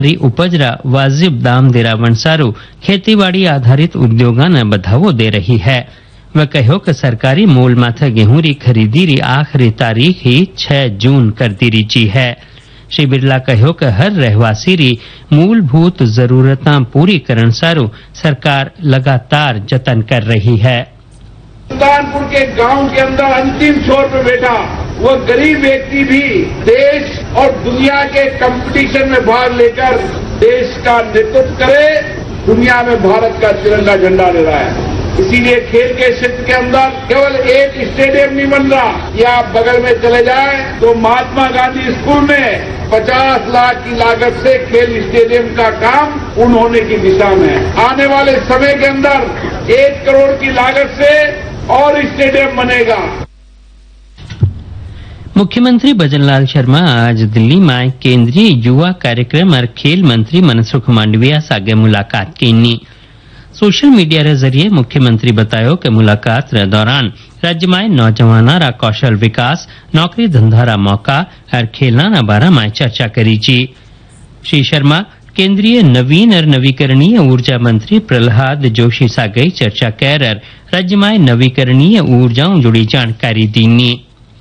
उपजरा वाजिब दाम दिरावण सारू खेतीवाड़ी आधारित उद्योगों ने बढ़ावो दे रही है। वह कहो कि सरकारी मूल माथे गेहूं री खरीदी री आखिरी तारीख ही 6 जून कर दी रीची है। श्री बिरला कहो कि हर रहवासी री मूलभूत जरूरतां पूरी करण सारू सरकार लगातार जतन कर रही है। सुल्तानपुर के गांव के अंदर अंतिम छोर पे बैठा वो गरीब व्यक्ति भी देश और दुनिया के कंपटीशन में भाग लेकर देश का नेतृत्व करे, दुनिया में भारत का तिरंगा झंडा ले रहा है। इसीलिए खेल के क्षेत्र के अंदर केवल एक स्टेडियम नहीं बन रहा। या आप बगल में चले जाए तो महात्मा गांधी स्कूल में 50 लाख की लागत से खेल स्टेडियम का काम पूर्ण होने की दिशा में है। आने वाले समय के अंदर 1 करोड़ की लागत से और स्टेडियम बनेगा। मुख्यमंत्री भजनलाल शर्मा आज दिल्ली में केंद्रीय युवा कार्यक्रम और खेल मंत्री मनसुख मांडविया सागे मुलाकात की। सोशल मीडिया रे जरिए मुख्यमंत्री बतायो कि मुलाकात रे दौरान राज्य में नौजवाना रा कौशल विकास, नौकरी धंधा रा मौका और खेलना रा बारे में चर्चा करी। श्री शर्मा केंद्रीय नवीन और नवीकरणीय ऊर्जा मंत्री प्रहलाद जोशी सागे चर्चा कर राज्य में नवीकरणीय ऊर्जाओं जुड़ी जानकारी दी।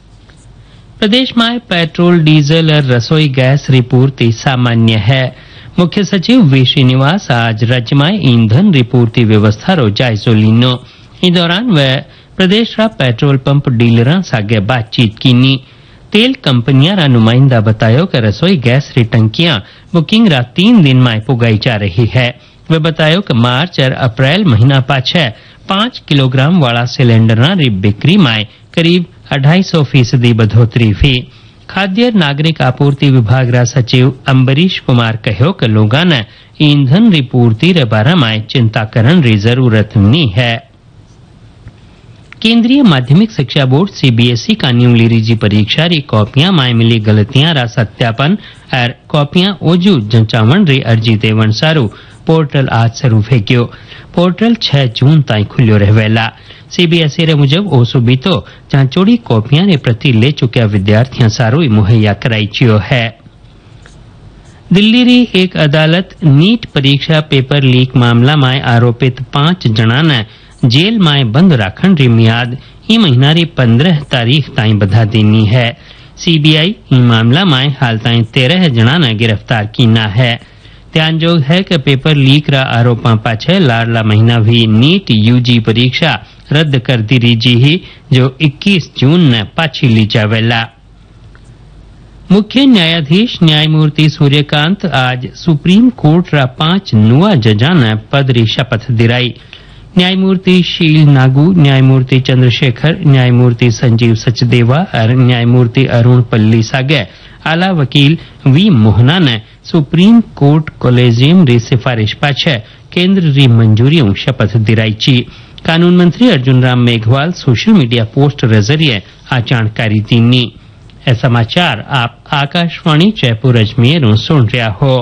प्रदेश में पेट्रोल, डीजल और रसोई गैस री पूर्ति सामान्य है। मुख्य सचिव वी श्रीनिवास आज राज्य में ईंधन री पूर्ति व्यवस्था रो जायजो लीनो। इस दौरान वह प्रदेश रा पेट्रोल पंप डीलर सागे बातचीत की। तेल कंपनियां रा नुमाइंदा बतायो कि रसोई गैस री टंकियां बुकिंग रा 3 दिन में पुगाई जा रही है। वे बतायो कि मार्च और अप्रैल महीना पाछे 5 किलोग्राम वाला सिलेंडर री बिक्री में करीब 250% बढ़ोतरी हुई। खाद्य नागरिक आपूर्ति विभाग रा सचिव अंबरीश कुमार कहो कि लोगों ने ईंधन री पूर्ति रे बारे में चिंता करन री जरूरत नहीं है। केंद्रीय माध्यमिक शिक्षा बोर्ड सीबीएसई का न्यूली रीजी परीक्षा री कॉपियां में मिली गलतियां रा सत्यापन और कॉपियां ओजू जंचावण री अर्जी देवण सारू पोर्टल आज शुरू फेक्यो। पोर्टल 6 जून ताई खुल्यो रहेला। सीबीएसई रे मुजब ओ सुबीतो चांचोड़ी कॉपियां ने प्रति ले चुक्या विद्यार्थियां सारू मुहैया कराई चियो है। दिल्ली री एक अदालत नीट परीक्षा पेपर लीक मामला में आरोपित 5 जना ने जेल में बंद राखण री मियाद ई महीना री 15 तारीख ताई बढ़ा देनी है। सीबीआई ई मामला में हाल ताई 13 जना ने गिरफ्तार कीना है। ध्यानजोग है कि पेपर लीक रा आरोपां पाछे लाडला महीना भी नीट यूजी परीक्षा रद्द कर दी रीजी ही जो 21 जून ने पाछी ली जावेला। मुख्य न्यायाधीश न्यायमूर्ति सूर्यकांत आज सुप्रीम कोर्ट रा 5 नुआ जजा ने पद री शपथ दिलाई। न्यायमूर्ति शील नागू, न्यायमूर्ति चंद्रशेखर, न्यायमूर्ति संजीव सचदेवा और न्यायमूर्ति अरुण पल्ली सागे आला वकील वी मोहना ने सुप्रीम कोर्ट कॉलेजियम री सिफारिश पाछे केंद्र री मंजूरियों शपथ दिराई। कानून मंत्री Arjun Ram Meghwal social media post के जरिए आ जानकारी दी। ए समाचार आप आकाशवाणी जयपुर अजमेर सुन रहा हो।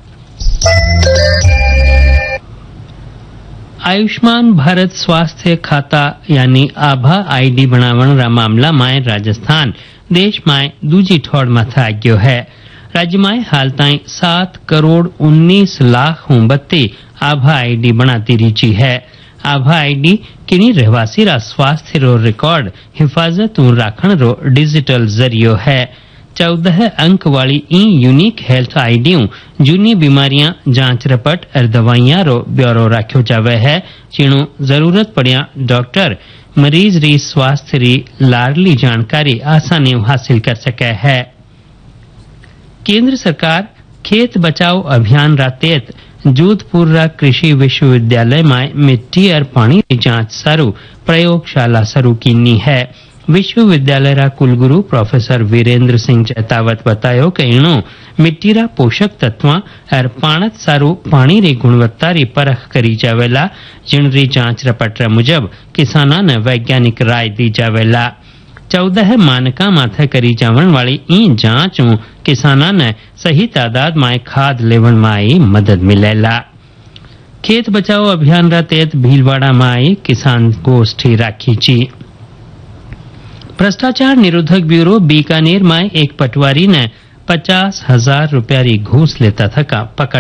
आयुष्मान भारत स्वास्थ्य खाता यानी आभा आईडी बनावण रा मामला में राजस्थान देश में दूजी ठोड़ माथे आ गयो है। राज्य में हाल ताई 7 करोड़ 19 लाख बत्ती आभा आईडी बनाती रीची है। आभा आईडी किन्हीं रहवासी रा स्वास्थ्य रो रिकॉर्ड हिफाजत राखण रो डिजिटल जरियो है। 14 अंक वाली ई यूनिक हेल्थ आईडियों जूनी बीमारियां, जांच रिपोर्ट और दवाइयां रो ब्यौरो राख्यो जावे है, जिणो जरूरत पड़िया डॉक्टर मरीज री स्वास्थ्य री लाडली जानकारी आसानी हासिल कर सके है। केंद्र सरकार खेत बचाओ अभियान रा तहत जोधपुर रा कृषि विश्वविद्यालय में मिट्टी और पानी की जांच सारू प्रयोगशाला शुरू कीनी है। विश्वविद्यालय रा कुलगुरु प्रोफेसर वीरेंद्र सिंह चेतावत बतायो कि इनो मिट्टी रा पोषक तत्वां और पाणत सारू पानी री गुणवत्ता री परख करी जावेला, जिन री जांच रिपोर्ट मुजब किसाना ने वैज्ञानिक राय दी जावेला। 14 मानका माथे करी जावण वाली ई जांच किसाना ने सही तादाद में खाद लेवण में मदद मिलेला। खेत बचाओ अभियान रा तहत भीलवाड़ा में किसान गोष्ठी राखी ची। भ्रष्टाचार निरोधक ब्यूरो बीकानेर में एक पटवारी ने 50,000 रुपया री घूस लेता था का पकड़